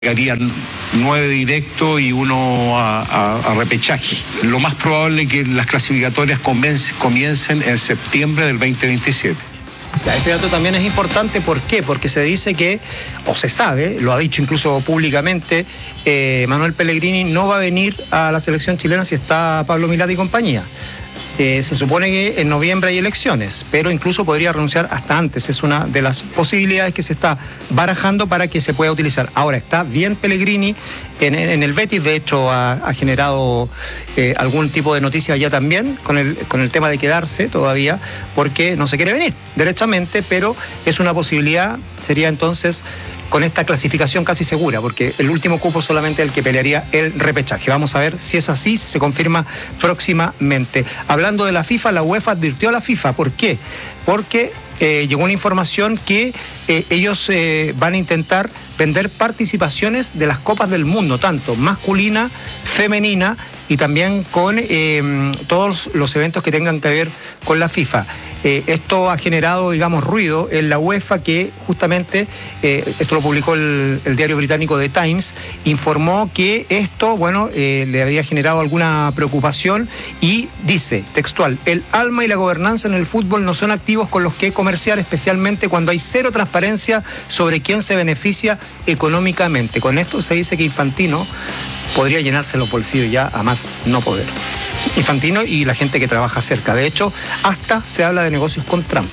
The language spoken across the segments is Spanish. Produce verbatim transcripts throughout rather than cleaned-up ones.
Llegarían nueve directos y uno a, a, a repechaje. Lo más probable es que las clasificatorias comiencen en septiembre del veinte veintisiete. Ya, ese dato también es importante. ¿Por qué? Porque se dice que, o se sabe, lo ha dicho incluso públicamente, eh, Manuel Pellegrini no va a venir a la selección chilena si está Pablo Milad y compañía. Eh, se supone que en noviembre hay elecciones, pero incluso podría renunciar hasta antes. Es una de las posibilidades que se está barajando para que se pueda utilizar. Ahora, está bien Pellegrini en, en el Betis, de hecho ha, ha generado eh, algún tipo de noticia ya también con el, con el tema de quedarse todavía, porque no se quiere venir derechamente, pero es una posibilidad. Sería entonces con esta clasificación casi segura, porque el último cupo solamente el que pelearía el repechaje. Vamos a ver si es así, si se confirma próximamente. Hablando de la FIFA, la UEFA advirtió a la FIFA. ¿Por qué? Porque eh, llegó una información que eh, ellos eh, van a intentar vender participaciones de las Copas del Mundo, tanto masculina, femenina, y también con eh, todos los eventos que tengan que ver con la FIFA. Eh, esto ha generado, digamos, ruido en la UEFA, que justamente, eh, esto lo publicó el, el diario británico The Times, informó que esto, bueno, eh, le había generado alguna preocupación y dice, textual, el alma y la gobernanza en el fútbol no son activos con los que comerciar, especialmente cuando hay cero transparencia sobre quién se beneficia económicamente. Con esto se dice que Infantino podría llenarse los bolsillos ya a más no poder. Infantino y la gente que trabaja cerca. De hecho, hasta se habla de negocios con Trump.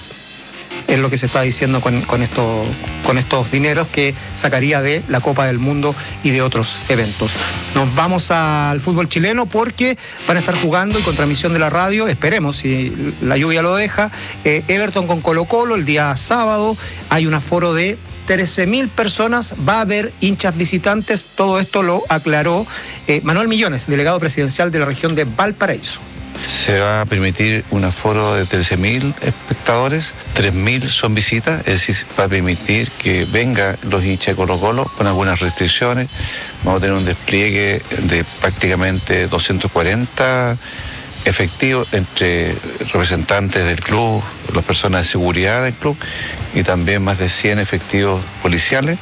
Es lo que se está diciendo con, con, esto, con estos dineros que sacaría de la Copa del Mundo y de otros eventos. Nos vamos al fútbol chileno porque van a estar jugando y con transmisión de la radio, esperemos si la lluvia lo deja, eh, Everton con Colo-Colo el día sábado. Hay un aforo de trece mil personas, va a haber hinchas visitantes. Todo esto lo aclaró eh, Manuel Millones, delegado presidencial de la región de Valparaíso. Se va a permitir un aforo de trece mil espectadores, tres mil son visitas, es decir, va a permitir que vengan los hinchas de Colo-Colo con algunas restricciones. Vamos a tener un despliegue de prácticamente doscientos cuarenta efectivos entre representantes del club, las personas de seguridad del club y también más de cien efectivos policiales.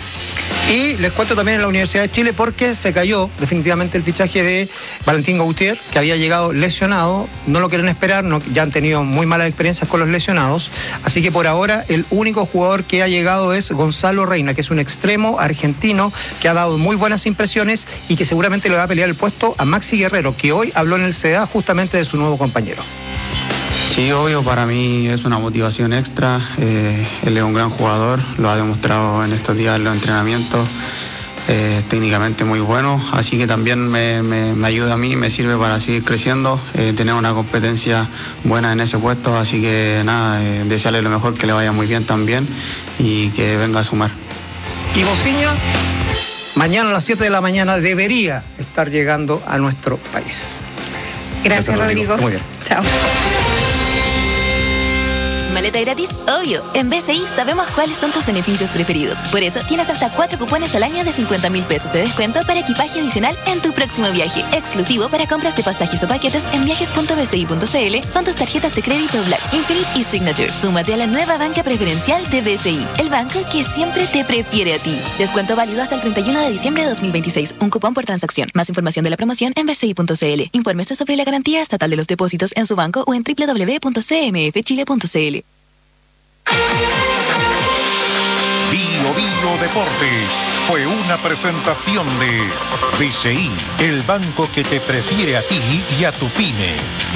Y les cuento también en la Universidad de Chile porque se cayó definitivamente el fichaje de Valentín Gautier, que había llegado lesionado. No lo quieren esperar, no, ya han tenido muy malas experiencias con los lesionados. Así que por ahora el único jugador que ha llegado es Gonzalo Reina, que es un extremo argentino que ha dado muy buenas impresiones y que seguramente le va a pelear el puesto a Maxi Guerrero, que hoy habló en el C D A justamente de su nuevo compañero. Sí, obvio, para mí es una motivación extra. Eh, él es un gran jugador, lo ha demostrado en estos días en los entrenamientos, eh, técnicamente muy bueno, así que también me, me, me ayuda a mí, me sirve para seguir creciendo, eh, tener una competencia buena en ese puesto, así que nada, eh, desearle lo mejor, que le vaya muy bien también y que venga a sumar. Y Mociña, mañana a las siete de la mañana debería estar llegando a nuestro país. Gracias, Gracias Rodrigo. Muy bien. Chao. ¿Maleta gratis? Obvio. En B C I sabemos cuáles son tus beneficios preferidos. Por eso tienes hasta cuatro cupones al año de cincuenta mil pesos de descuento para equipaje adicional en tu próximo viaje. Exclusivo para compras de pasajes o paquetes en viajes punto b c i punto c l con tus tarjetas de crédito Black, Infinite y Signature. Súmate a la nueva banca preferencial de B C I, el banco que siempre te prefiere a ti. Descuento válido hasta el treinta y uno de diciembre de dos mil veintiséis. Un cupón por transacción. Más información de la promoción en b c i punto c l. Infórmese sobre la garantía estatal de los depósitos en su banco o en w w w punto c m f chile punto c l. Bio Bio Deportes fue una presentación de B C I, el banco que te prefiere a ti y a tu pyme.